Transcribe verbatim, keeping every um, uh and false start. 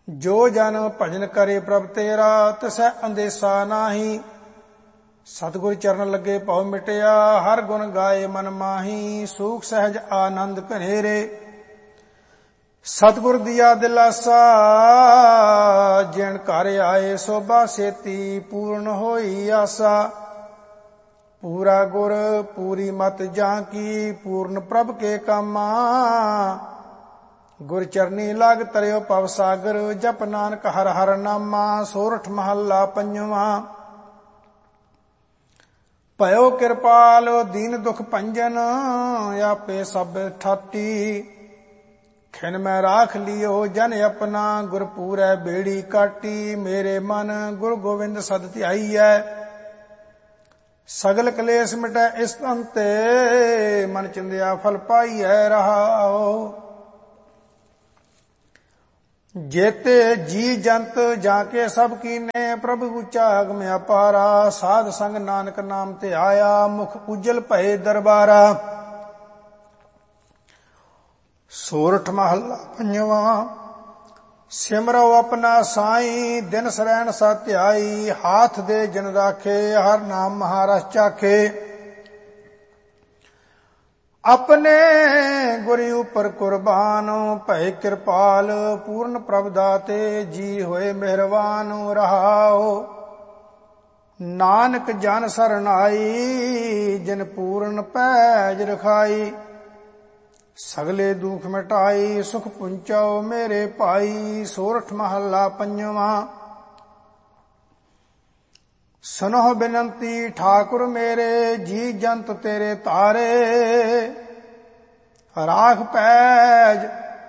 जो जन भजन करे प्रभ तेरा तिसै अंदेसा नाही। सतगुर चरण लगे भव मिटया हर गुण गाए मन माही। सूख सहज आनंद घनेरे सतगुर दिया दिलासा। जिन घर आए सोभा सेती पूर्ण होई आसा। पूरा गुर पूरी मत जाकी पूर्ण प्रभ के कामा। गुर चरनी लाग तरियो पव सागर जप नानक हर हर नामा। सोरठ महला पंजवा। भयो किरपाल दीन दुख भंजन आपे सब ठाटी। खिन मैं राख लियो जन अपना गुर पूरै बेड़ी काटी। मेरे मन गुरु गोविंद सद ध्याईयै सगल कलेस मिटै इस अंते। मन चिंदिया फल पाईयै रहाओ। जेते जी जंत जाके सब कीने प्रभु उचा अगम अपारा। साध संग नानक नाम ते आया मुख उज्जल भये दरबारा। सोरठ महला पंजवा। सिमरो अपना साई दिन सरैन सत्याई। हाथ दे जन राखे हर नाम महारस चाखे। अपने गुरी उपर कुर्बान भय कृपाल। पूर्ण प्रभ दाते जी होए मेहरबान रहाओ। नानक जन सरन आई जिन पूर्ण पैज रखाई। सगले दुख मिटाई सुख पुंचाओ मेरे भाई। सोरठ महला पंजवा। सुनो बिनंती ठाकुर मेरे जी जंत तेरे तारे। राख पैज